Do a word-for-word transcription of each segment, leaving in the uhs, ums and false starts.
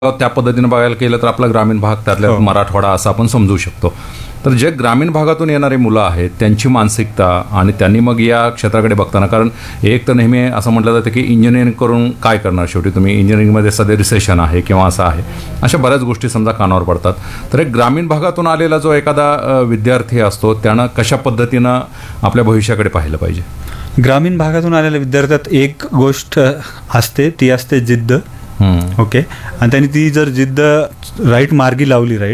त्या पद्धतीने बघायला केलं तर आपला ग्रामीण भाग त्यातल्या मराठवाडा असं आपण समजू शकतो. तर जे ग्रामीण भागातून येणारे मुलं आहेत त्यांची मानसिकता आणि त्यांनी मग या क्षेत्राकडे बघताना, कारण एक तर नेहमी असं म्हटलं जातं की इंजिनिअरिंग करून काय करणार, शेवटी तुम्ही इंजिनिअरिंगमध्ये सध्या रिसेशन आहे किंवा असं आहे, अशा बऱ्याच गोष्टी समजा कानावर पडतात. तर एक ग्रामीण भागातून आलेला जो एखादा विद्यार्थी असतो त्यानं कशा पद्धतीनं आपल्या भविष्याकडे पाहिलं पाहिजे? ग्रामीण भागातून आलेल्या विद्यार्थ्यात एक गोष्ट असते, ती असते जिद्द. ओके, आणि त्यांनी ती जर जिद्द राईट मार्गी लावली राईट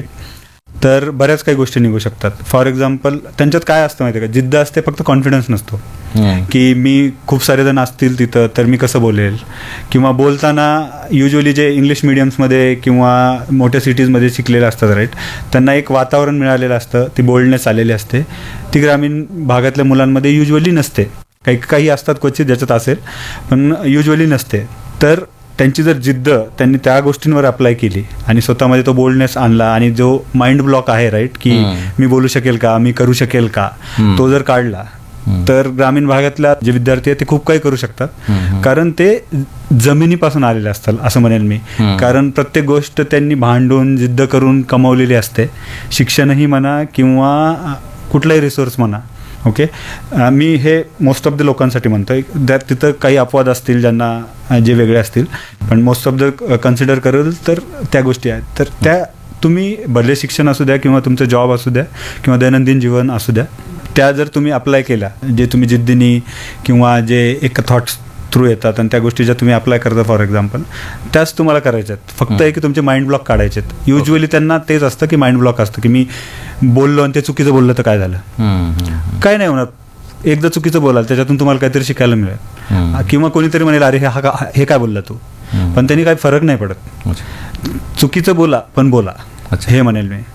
तर बऱ्याच काही गोष्टी निघू शकतात. फॉर एक्झाम्पल त्यांच्यात काय असतं माहिती आहे का, जिद्द असते, फक्त कॉन्फिडन्स नसतो की मी खूप सारे जण असतील तिथं तर मी कसं बोलेल, किंवा बोलताना युजली जे इंग्लिश मिडियम्समध्ये किंवा मोठ्या सिटीजमध्ये शिकलेले असतात राईट, त्यांना एक वातावरण मिळालेलं असतं, ती बोलण्यास आलेली असते, ती ग्रामीण भागातल्या मुलांमध्ये युजली नसते. काही काही असतात क्वचित ज्याच्यात असेल, पण युजली नसते. तर त्यांची जर जिद्द त्यांनी त्या गोष्टींवर अप्लाय केली आणि स्वतःमध्ये तो बोल्डनेस आणला आणि जो माइंड ब्लॉक आहे राईट की मी बोलू शकेल का, मी करू शकेल का, तो जर काढला तर ग्रामीण भागातल्या जे विद्यार्थी आहेत ते खूप काही करू शकतात. कारण ते जमिनीपासून आलेले असतात असं म्हणेल मी. कारण प्रत्येक गोष्ट त्यांनी भांडून जिद्द करून कमवलेली असते. शिक्षणही म्हणा किंवा कुठलाही रिसोर्स म्हणा. ओके, मी हे मोस्ट ऑफ द लोकांसाठी म्हणतोय. त्यात तिथं काही अपवाद असतील ज्यांना जे वेगळे असतील, पण मोस्ट ऑफ द कन्सिडर करेल तर त्या गोष्टी आहेत. तर त्या तुम्ही भले शिक्षण असू द्या किंवा तुमचं जॉब असू द्या किंवा दैनंदिन जीवन असू द्या, त्या जर तुम्ही अप्लाय केल्या, जे तुम्ही जिद्दीने किंवा जे एक थॉट्स थ्रू येतात आणि त्या गोष्टी ज्या तुम्ही अप्लाय करता फॉर एक्झाम्पल, त्याच तुम्हाला करायच्या आहेत. फक्त आहे की तुमचे माइंड ब्लॉक काढायचे आहेत. युजली त्यांना तेच असतं की माइंड ब्लॉक असतं की मी बोललो आणि ते चुकीचं बोललं तर काय झालं, काय नाही होणार. एकदा चुकीचं बोलाल त्याच्यातून तुम्हाला काहीतरी शिकायला मिळेल, किंवा कोणीतरी म्हणेल अरे हा हे काय बोलला तू, पण त्यांनी काही फरक नाही पडत. चुकीचं बोला पण बोला, हे म्हणेल मी.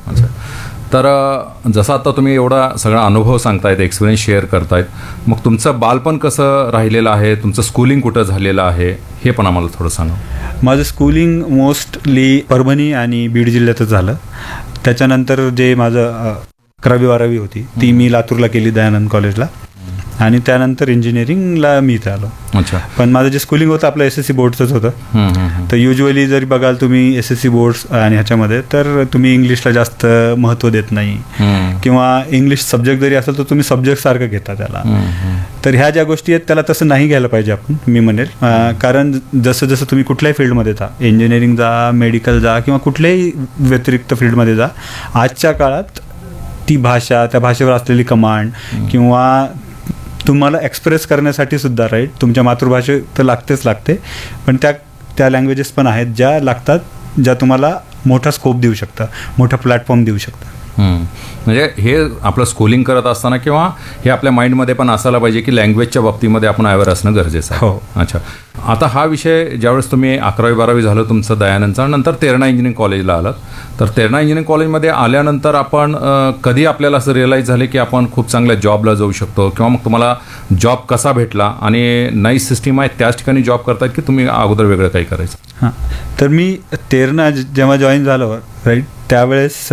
तर जसं आता तुम्ही एवढा सगळा अनुभव सांगतायत, एक्सपिरियन्स शेअर करतायत, मग तुमचं बालपण कसं राहिलेलं आहे, तुमचं स्कूलिंग कुठं झालेलं आहे हे पण आम्हाला थोडं सांगा. माझं स्कूलिंग मोस्टली परभणी आणि बीड जिल्ह्यातच झालं. त्याच्यानंतर जे माझं अकरावी बारावी होती ती मी लातूरला केली दयानंद कॉलेजला, आणि त्यानंतर इंजिनिअरिंगला मी इथं आलो. अच्छा. पण माझं जे स्कूलिंग होतं आपलं एस एस सी बोर्डचंच होतं. तर युजली जरी बघाल तुम्ही एस एस सी बोर्ड्स आणि ह्याच्यामध्ये, तर तुम्ही इंग्लिशला जास्त महत्त्व देत नाही, किंवा इंग्लिश सब्जेक्ट जरी असेल तर तुम्ही सब्जेक्ट सारखं घेता त्याला. तर ह्या ज्या गोष्टी आहेत त्याला तसं नाही घ्यायला पाहिजे आपण, मी म्हणेल. कारण जसं जसं तुम्ही कुठल्याही फील्डमध्ये जा, इंजिनिअरिंग जा, मेडिकल जा, किंवा कुठल्याही व्यतिरिक्त फील्डमध्ये जा, आजच्या काळात ती भाषा, त्या भाषेवर असलेली कमांड, किंवा तुम्हाला एक्सप्रेस करण्यासाठी सुद्धा राईट तुमच्या मातृभाषे तर लागतेच लागते, पण त्या त्या लँग्वेजेस पण आहेत ज्या लागतात, ज्या तुम्हाला मोठा स्कोप देऊ शकतात, मोठा प्लॅटफॉर्म देऊ शकतात. म्हणजे हे आपलं स्कूलिंग करत असताना किंवा हे आपल्या माइंडमध्ये पण असायला पाहिजे की लँग्वेजच्या बाबतीमध्ये आपण अवेअर असणं गरजेचं आहे. हो. अच्छा. आता हा विषय ज्यावेळेस तुम्ही अकरावी बारावी झालं तुमचं दयानंदचा, नंतर तेरणा इंजिनिअरिंग कॉलेजला आलात, तर तेरणा इंजिनिअरिंग कॉलेजमध्ये आल्यानंतर आपण कधी आपल्याला असं रिअलाईज झालं की आपण खूप चांगल्या जॉबला जाऊ शकतो, किंवा मग तुम्हाला जॉब कसा भेटला आणि नई सिस्टीम आहे त्याच ठिकाणी जॉब करतायत की तुम्ही अगोदर वेगळं काही करायचं? हां, तर मी तेरणा जेव्हा जॉईन झालो राईट त्यावेळेस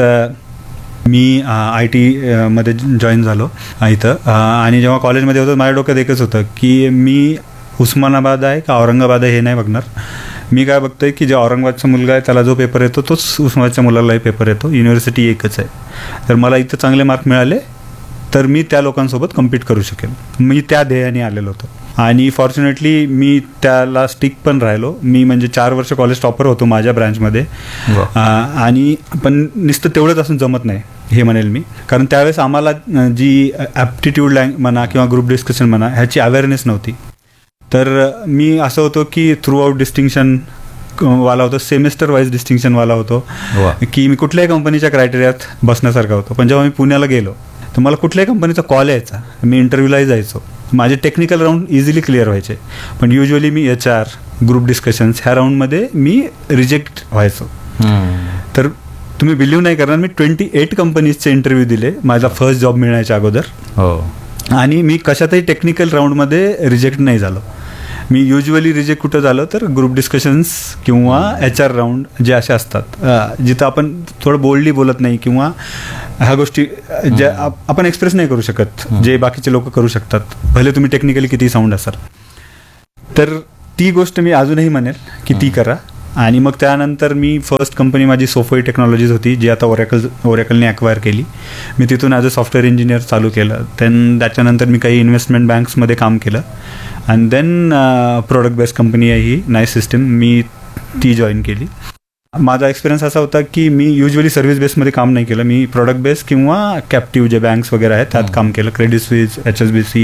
मी आय टी मध्ये जॉईन झालो इथं. आणि जेव्हा कॉलेजमध्ये होतो माझ्या डोक्यात एकच होतं की मी उस्मानाबाद आहे का औरंगाबाद आहे हे नाही बघणार. मी काय बघतोय की जे औरंगाबादचा मुलगा आहे त्याला जो पेपर येतो तोच उस्मानाबादच्या मुलालाही पेपर येतो. युनिव्हर्सिटी एकच आहे. तर मला इथं चांगले मार्क मिळाले तर मी त्या लोकांसोबत कम्पीट करू शकेल. मी त्या ध्येयाने आलेलो होतो आणि फॉर्च्युनेटली मी त्याला स्टिक पण राहिलो. मी म्हणजे चार वर्ष कॉलेज टॉपर होतो माझ्या ब्रँचमध्ये. आणि पण नुसतं तेवढंच असून जमत नाही हे म्हणेल मी. कारण त्यावेळेस आम्हाला जी ॲप्टिट्यूड लँग म्हणा किंवा ग्रुप डिस्कशन म्हणा ह्याची अवेअरनेस नव्हती. तर मी असं होतो की थ्रू आउट डिस्टिंक्शन वाला होतो, सेमिस्टर वाईज डिस्टिंक्शनवाला होतो, की मी कुठल्याही कंपनीच्या क्रायटेरियात बसण्यासारखा होतो. पण जेव्हा मी पुण्याला गेलो तर मला कुठल्याही कंपनीचा कॉल यायचा, मी इंटरव्ह्यूलाही जायचो, माझे टेक्निकल राऊंड इझिली क्लिअर व्हायचे. पण युजली मी एच आर, ग्रुप डिस्कशन्स ह्या राऊंडमध्ये मी रिजेक्ट व्हायचो. तर तुम्ही बिलीव्ह नाही करणार, मी ट्वेंटी एट कंपनीजचे इंटरव्ह्यू दिले माझा फर्स्ट जॉब मिळण्याच्या अगोदर. हो. आणि मी कशातही टेक्निकल राऊंडमध्ये रिजेक्ट नाही झालो. मी युजली रिजेक्ट कुठं झालं तर ग्रुप डिस्कशन्स किंवा एच आर राऊंड जे असे असतात जिथं आपण थोडं बोल्डली बोलत नाही, किंवा ह्या गोष्टी ज्या आपण एक्सप्रेस नाही करू शकत जे बाकीचे लोक करू शकतात, भले तुम्ही टेक्निकली किती साऊंड असाल. तर ती गोष्ट मी अजूनही म्हणेल की ती करा. आणि मग त्यानंतर मी फर्स्ट कंपनी माझी सोफोई टेक्नॉलॉजीज होती, जी आता ओरॅकल ओरॅकलने ॲक्वायर केली. मी तिथून ॲज अ सॉफ्टवेअर इंजिनियर चालू केलं. देन त्याच्यानंतर मी काही इन्व्हेस्टमेंट बँक्समध्ये काम केलं आणि देन प्रोडक्ट बेस्ड कंपनी आहे ही नाईस सिस्टीम, मी ती जॉईन केली. माझा एक्सपिरियन्स असा होता की मी युजली सर्व्हिस बेसमध्ये काम नाही केलं. मी प्रोडक्ट बेस किंवा कॅप्टिव्ह जे बँक्स वगैरे आहेत त्यात काम केलं. Credit Suisse, H S B C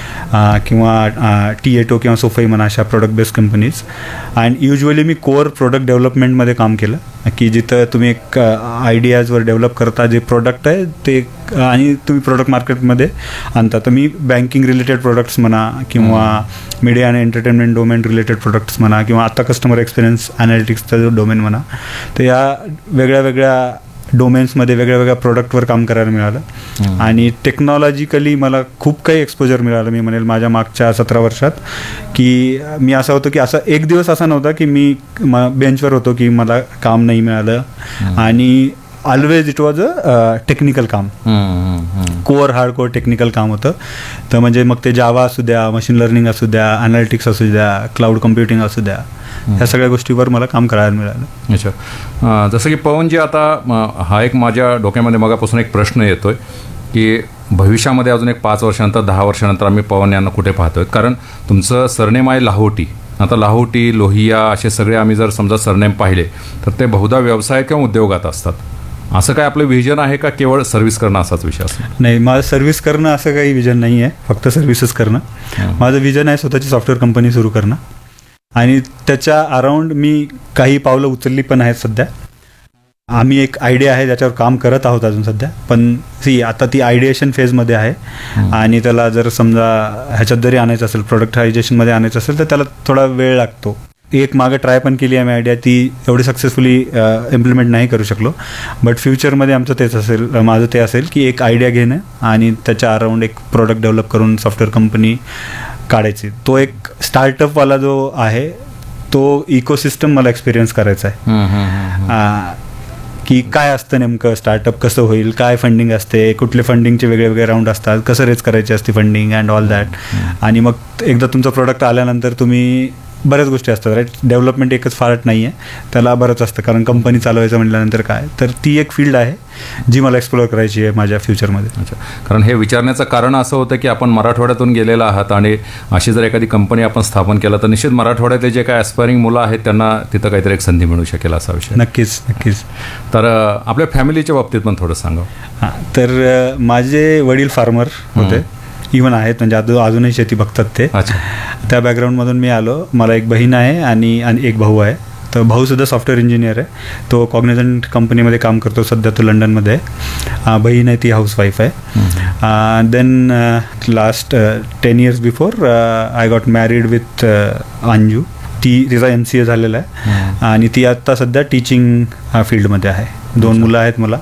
किंवा टी एटो किंवा सोफाई म्हणा, अशा product based companies. And usually me core product डेव्हलपमेंटमध्ये काम केलं, की जिथं तुम्ही एक आयडियाजवर डेव्हलप करता जे प्रोडक्ट आहे ते आणि तुम्ही प्रोडक्ट मार्केटमध्ये आणता. तर मी बँकिंग रिलेटेड प्रोडक्ट्स म्हणा किंवा मीडिया आणि एंटरटेनमेंट डोमेन रिलेटेड प्रोडक्ट्स म्हणा किंवा आता कस्टमर एक्सपिरियन्स ॲनालिटिक्सचा जो डोमेन म्हणा, तर या वेगळ्या वेगळ्या डोमेन्समध्ये वेगळ्या वेगळ्या प्रोडक्टवर काम करायला मिळालं. आणि टेक्नॉलॉजिकली मला खूप काही एक्सपोजर मिळालं. मी म्हणेल माझ्या मागच्या सतरा वर्षात की मी असं होतं की असा एक दिवस असा नव्हता की मी बेंचवर होतो की मला काम नाही मिळालं. आणि always it was a technical काम, कोअर हार्ड कोअर टेक्निकल काम होतं. तर म्हणजे मग ते जावा असू द्या, मशीन लर्निंग असू द्या, ॲनालिटिक्स असू द्या, क्लाउड कम्प्युटिंग असू द्या, ह्या सगळ्या गोष्टीवर मला काम करायला मिळालं. अच्छा, जसं की पवनजी, आता हा एक माझ्या डोक्यामध्ये मगापासून एक प्रश्न येतोय की भविष्यामध्ये अजून एक पाच वर्षानंतर दहा वर्षानंतर आम्ही पवन यांना कुठे पाहतोय, कारण तुमचं सरनेम आहे लाहोटी. आता लाहोटी, लोहिया असे सगळे आम्ही जर समजा सरनेम पाहिले तर ते बहुधा व्यवसाय किंवा उद्योगात असतात. असं काय आपलं विजन आहे का केवळ सर्व्हिस करणं असाच विषय असतो? नाही, माझं सर्व्हिस करणं असं काही विजन नाही आहे, फक्त सर्व्हिसेस करणं. माझं विजन आहे स्वतःची सॉफ्टवेअर कंपनी सुरू करणं. आणि त्याच्या अराउंड मी काही पावलं उचलली पण आहेत सध्या. आम्ही एक आयडिया आहे ज्याच्यावर काम करत आहोत अजून सध्या, पण सी आता ती आयडिएशन फेजमध्ये आहे. आणि त्याला जर समजा ह्याच्यात जरी आणायचं असेल, प्रोडक्टायझेशनमध्ये आणायचं असेल, तर त्याला थोडा वेळ लागतो. एक मागं ट्राय पण केली आम्ही आयडिया, ती एवढी सक्सेसफुली इम्प्लिमेंट नाही करू शकलो. बट फ्युचरमध्ये आमचं तेच असेल, माझं ते असेल की एक आयडिया घेणं आणि त्याच्या अराउंड एक प्रोडक्ट डेव्हलप करून सॉफ्टवेअर कंपनी काढायची. तो एक स्टार्टअपवाला जो आहे तो इकोसिस्टम मला एक्सपिरियन्स करायचा आहे, की काय असतं नेमकं स्टार्टअप कसं होईल, काय फंडिंग असते, कुठले फंडिंगचे वेगळे वेगळे राऊंड असतात, कसं रेज करायची असते फंडिंग अँड ऑल दॅट. आणि मग एकदा तुमचा प्रोडक्ट आल्यानंतर तुम्ही बऱ्याच गोष्टी असतात, राईट. डेव्हलपमेंट एकच फारट नाही आहे, त्याला बरंच असतं, कारण कंपनी चालवायचं म्हटल्यानंतर काय. तर ती एक फील्ड आहे जी मला एक्सप्लोअर करायची आहे माझ्या फ्युचरमध्ये. अच्छा, कारण हे विचारण्याचं कारण असं होतं की आपण मराठवाड्यातून गेलेला आहात आणि अशी जर एखादी कंपनी आपण स्थापन केलं तर निश्चित मराठवाड्यातले जे काही ॲस्पायरिंग मुलं आहेत त्यांना तिथं काहीतरी एक संधी मिळू शकेल असा विषय. नक्कीच नक्कीच. तर आपल्या फॅमिलीच्या बाबतीत पण थोडं सांगा. हां, तर माझे वडील फार्मर होते, इव्हन आहेत, म्हणजे अजून अजूनही शेती बघतात ते. अच्छा. त्या बॅकग्राऊंडमधून मी आलो. मला एक बहीण आहे आणि आणि एक भाऊ आहे. तर भाऊसुद्धा सॉफ्टवेअर इंजिनियर आहे, तो कॉग्निझंट कंपनीमध्ये काम करतो सध्या, तो लंडनमध्ये आहे. बहीण आहे ती हाऊसवाईफ आहे. Then last ten years before I got married with Anju. ती तिचा एम सी ए झालेला आहे आणि ती आत्ता सध्या टीचिंग फील्डमध्ये आहे. दोन मुलं आहेत मला.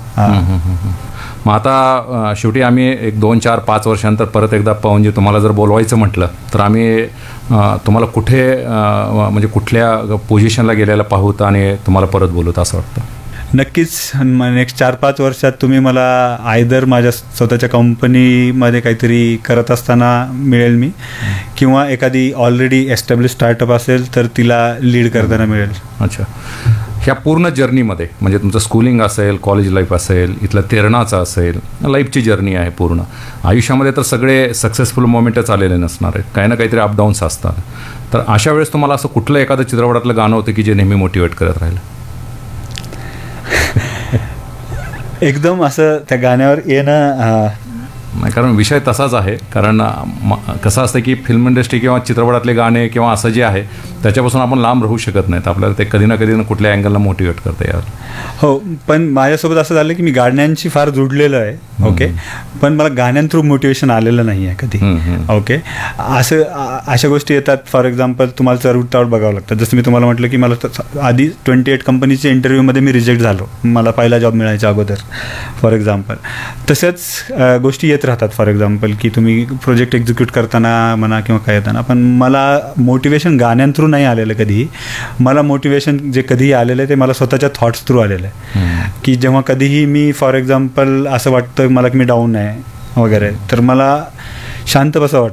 मग आता शेवटी आम्ही एक दोन चार पाच वर्षांतर परत एकदा पवनजी तुम्हाला जर बोलवायचं म्हटलं तर आम्ही तुम्हाला कुठे म्हणजे कुठल्या पोझिशनला गेलेला पाहूत आणि तुम्हाला परत बोलूत असं वाटतं? नक्कीच. नेक्स्ट चार पाच वर्षात तुम्ही मला आयदर माझ्या स्वतःच्या कंपनीमध्ये काहीतरी करत असताना मिळेल मी, किंवा एखादी ऑलरेडी एस्टॅब्लिश स्टार्टअप असेल तर तिला लीड करताना मिळेल. अच्छा. ह्या पूर्ण जर्नीमध्ये म्हणजे तुमचं स्कूलिंग असेल, कॉलेज लाईफ असेल, इथलं तेरणाचं असेल, लाईफची जर्नी आहे पूर्ण. आयुष्यामध्ये तर सगळे सक्सेसफुल मोमेंटच आलेले नसणार आहेत, काही ना काहीतरी अपडाऊन्स असतात. तर अशा वेळेस तुम्हाला असं कुठलं एखादं चित्रपटातलं गाणं होतं की जे नेहमी मोटिवेट करत राहिलं? एकदम असं त्या गाण्यावर येणं नाही, कारण विषय तसाच आहे. कारण कसं असतं की फिल्म इंडस्ट्री किंवा चित्रपटातले गाणे किंवा असं जे आहे त्याच्यापासून आपण लांब राहू शकत नाहीत. आपल्याला ते कधी ना कधी ना कुठल्या अँगलला मोटिवेट करतं यार. हो, पण माझ्यासोबत असं झालं की मी गाण्यांशी फार जुडलेलं आहे. ओके, पण मला गाण्यां थ्रू मोटिवेशन आलेलं नाही आहे कधी. ओके, असं अशा गोष्टी येतात. फॉर एक्झाम्पल तुम्हाला चढ-उतार बघावं लागतं. जसं मी तुम्हाला म्हटलं की मला आधी ट्वेंटी एट कंपनीच्या इंटरव्ह्यूमध्ये मी रिजेक्ट झालो, मला पहिला जॉब मिळायच्या अगोदर फॉर एक्झाम्पल. तसंच गोष्टी येत राहतात. फॉर एक्झाम्पल की तुम्ही प्रोजेक्ट एक्झिक्यूट करताना म्हणा किंवा काय येताना. पण मला मोटिवेशन गाण्यां थ्रू नाही आलेलं कधीही. मला मोटिवेशन जे कधीही आलेलं आहे ते मला स्वतःच्या थॉट्स थ्रू आलेलं आहे. की जेव्हा कधीही मी फॉर एक्झाम्पल असं वाटतं मला की मी डाऊन आहे वगैरे, तर मला शांत बसं वाटतं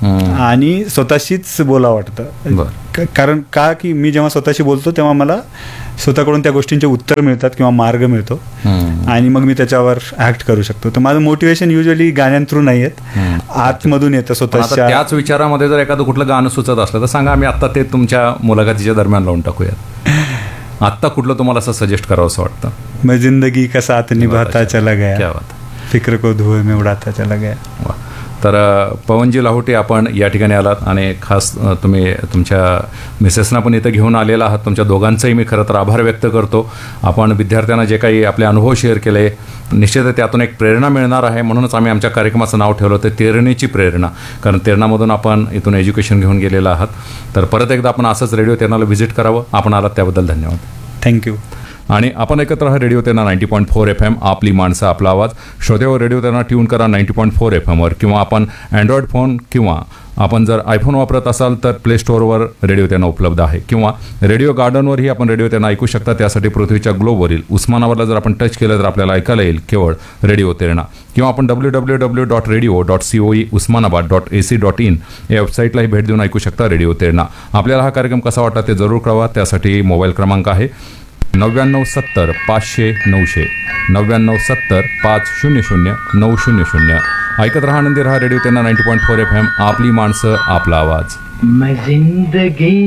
आणि स्वतःशीच बोला वाटतं. बरं. क- कारण का की मी जेव्हा स्वतःशी बोलतो तेव्हा मला स्वतःकडून त्या गोष्टींचे उत्तर मिळतात किंवा मार्ग मिळतो हम्म. आणि मग मी त्याच्यावर ऍक्ट करू शकतो. तर माझं मोटिवेशन युजली गाण्या थ्रू नाही येत, आतमधून येतं पण आता स्वतःच्या. त्याच विचारामध्ये जर एखादं कुठलं गाणं सुचत असलं तर सांगा, आम्ही आत्ता ते तुमच्या मुलाखतीच्या दरम्यान लावून टाकूयात. आत्ता कुठलं तुम्हाला असं सजेस्ट करावं असं वाटतं? मैं जिंदगी का साथ निभाता चला क्या गया, बात. फिक्र को धुए में उडाता चला गया. वा. तर अ, पवनजी लाहोटी, आपण या ठिकाणी आलात आणि खास अ, तुम्ही तुमच्या मिसेसना पण इथं घेऊन आलेला आहात. तुमच्या दोघांचंही मी खरं तर आभार व्यक्त करतो. आपण विद्यार्थ्यांना जे काही आपले अनुभव शेअर केले, निश्चितच त्यातून एक प्रेरणा मिळणार आहे. म्हणूनच आम्ही आमच्या कार्यक्रमाचं नाव ठेवलं होतं तेरणेची प्रेरणा, कारण तेरणामधून आपण इथून एज्युकेशन घेऊन गेलेला आहात. तर परत एकदा आपण असंच रेडिओ तेरणाला व्हिजिट करावं. आपण आलात त्याबद्दल धन्यवाद. थँक्यू. आणि आपण एकत्र हा radio Terna ninety point four F M, आपली माणसं आपला आवाज. श्रोतेवर रेडिओ तेरणा ट्यून करा नाईन्टी पॉईंट फोर एफ एमवर, किंवा आपण अँड्रॉइड फोन किंवा आपण जर आयफोन वापरत असाल तर प्ले स्टोअरवर रेडिओ तेरणा उपलब्ध आहे, किंवा रेडिओ गार्डनवरही आपण रेडिओ तेरणा ऐकू शकता. त्यासाठी पृथ्वीच्या ग्लोबवरील उस्मानाबादला जर आपण टच केलं तर आपल्याला ऐकायला येईल केवळ रेडिओ तेरणा. किंवा आपण W W W dot radio dot C O E Osmanabad dot A C dot in या वेबसाईटलाही भेट देऊन ऐकू शकता रेडिओ तेरणा. आपल्याला हा कार्यक्रम कसा वाटला ते जरूर कळवा. त्यासाठी मोबाईल क्रमांक आहे नव्याण्णव सत्तर पाचशे नऊशे, नव्याण्णव सत्तर पाच शून्य शून्य नऊ शून्य शून्य. ऐकत रहा आनंदी रहा radio Terna ninety point four F M, आपली माणसं आपला आवाज. मैं जिंदगी